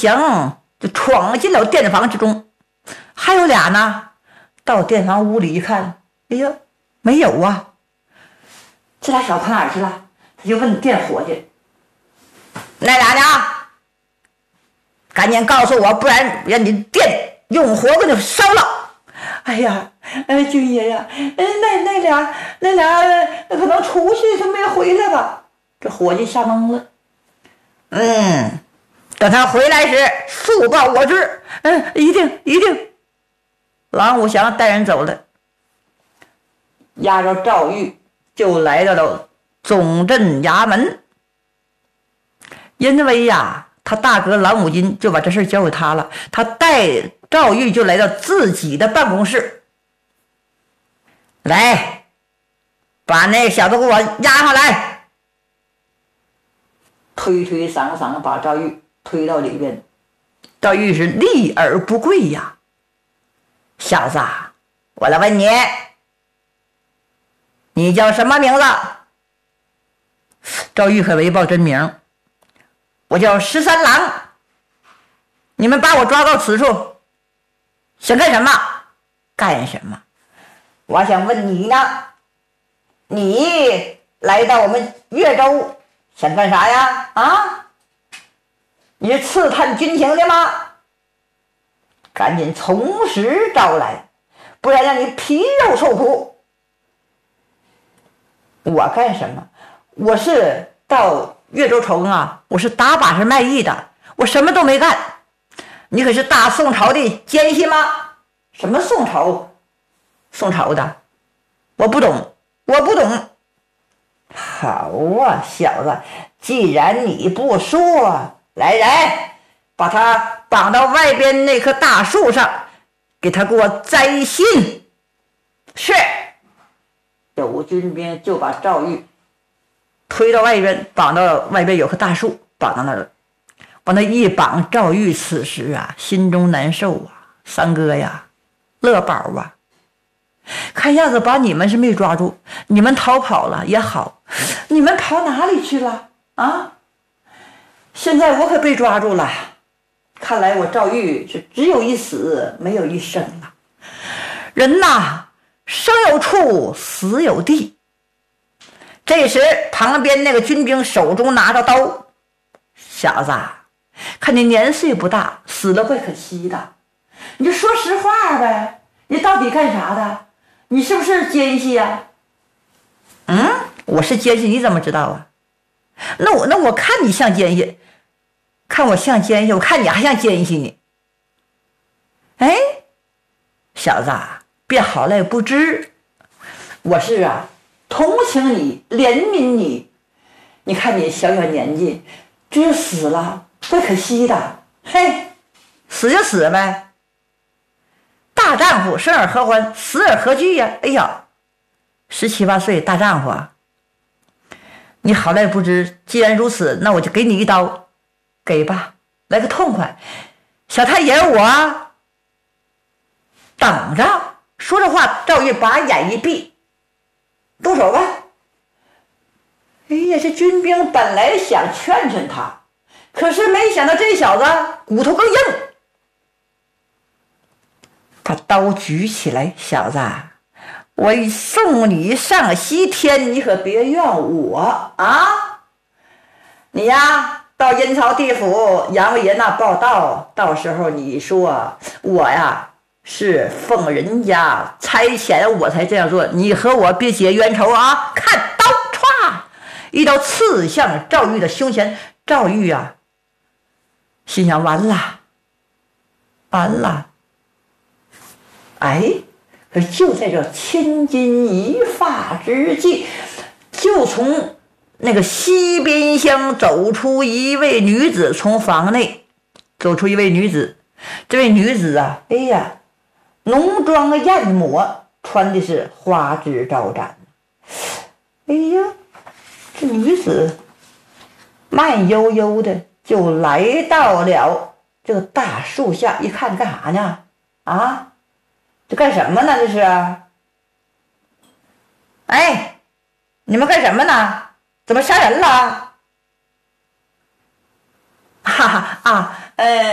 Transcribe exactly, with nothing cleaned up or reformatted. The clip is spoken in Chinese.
响，就闯进了店房之中。还有俩呢，到店房屋里一看，哎呀，没有啊！这俩小子哪儿去了？他就问店伙计：“那俩呢？赶紧告诉我，不然让你店用火给你烧了！”哎呀，哎，军爷呀，哎，那那俩那俩可能出去，他没回来吧？这伙计吓懵了。嗯，等他回来时，速报我知。嗯，一定一定。郎武祥带人走了，押着赵玉就来到了总镇衙门。因为呀，他大哥郎武金就把这事交给他了，他带赵玉就来到自己的办公室，来，把那小子给我押上来。推推搡搡把赵玉推到里边，赵玉是立而不跪呀。小子，我来问你，你叫什么名字？赵玉可没报真名，我叫十三郎。你们把我抓到此处，想干什么？干什么？我想问你呢，你来到我们越州想干啥呀？啊？你是刺探军情的吗？赶紧从实招来，不然让你皮肉受苦。我干什么？我是到越州城啊，我是打把式卖艺的，我什么都没干。你可是大宋朝的奸细吗？什么宋朝？宋朝的？我不懂，我不懂。好啊，小子，既然你不说，来人，把他绑到外边那棵大树上，给他给我摘信。是。有军兵就把赵玉推到外边，绑到外边有棵大树，绑到那儿了。往那一绑，赵玉此时啊，心中难受啊。三哥呀，乐宝啊，看样子把你们是没抓住，你们逃跑了也好，你们跑哪里去了啊？现在我可被抓住了，看来我赵玉是只有一死没有一生了。人呐，生有处，死有地。这时旁边那个军兵手中拿着刀：“小子，看你年岁不大，死了会可惜的，你就说实话呗，你到底干啥的？你是不是奸细呀？”“嗯，我是奸细，你怎么知道啊？”“那我那我看你像奸细，看我像奸细，我看你还像奸细呢。”“哎，小子，别好赖不知，我是啊同情你，怜悯你。你看你小小年纪，这死了会可惜的。嘿，死就死呗，大丈夫生而何欢，死而何惧呀？哎呀，十七八岁大丈夫啊！你好赖不知，既然如此，那我就给你一刀，给吧，来个痛快。小太爷我等着。”说着话，赵玉把眼一闭，动手吧。哎呀，这军兵本来想劝劝他，可是没想到这小子骨头更硬，把刀举起来：“小子，我送你上西天，你可别怨我啊！你呀，到阴曹地府阎王爷那报道，到时候你说我呀是奉人家差遣我才这样做，你和我别结冤仇啊！”看刀，歘，一刀刺向赵玉的胸前。赵玉啊，心想：完了，完了！哎，可就在这千钧一发之际，就从那个西边厢走出一位女子，从房内走出一位女子。这位女子啊，哎呀，浓妆艳抹，穿的是花枝招展。哎呀，这女子慢悠悠的就来到了这个大树下，一看干啥呢？啊，这干什么呢？这是？哎，你们干什么呢？怎么杀人了？哈哈啊，呃。